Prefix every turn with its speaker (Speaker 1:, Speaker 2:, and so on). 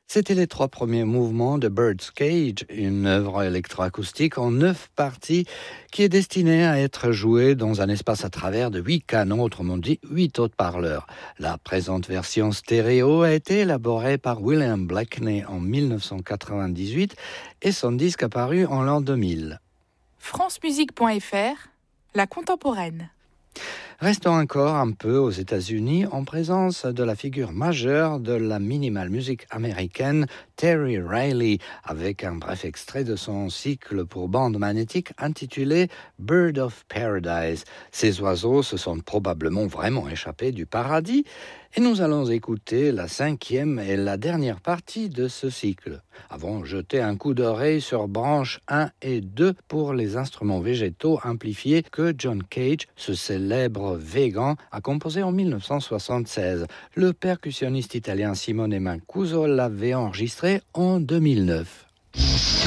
Speaker 1: C'était les 3 premiers mouvements de Bird's Cage, une œuvre électroacoustique en 9 parties qui est destinée à être jouée dans un espace à travers de 8 canons, autrement dit 8 haut-parleurs. La présente version stéréo a été élaborée par William Blakeney en 1998 et son disque apparu en l'an 2000.
Speaker 2: francemusique.fr, la contemporaine.
Speaker 1: Restons encore un peu aux États-Unis en présence de la figure majeure de la minimal music américaine Terry Riley, avec un bref extrait de son cycle pour bande magnétique intitulé Bird of Paradise. Ces oiseaux se sont probablement vraiment échappés du paradis et nous allons écouter la 5e et la dernière partie de ce cycle. Avons jeté un coup d'oreille sur branches 1 et 2 pour les instruments végétaux amplifiés que John Cage, ce célèbre végan, a composé en 1976. Le percussionniste italien Simone Mancuso l'avait enregistré en 2009.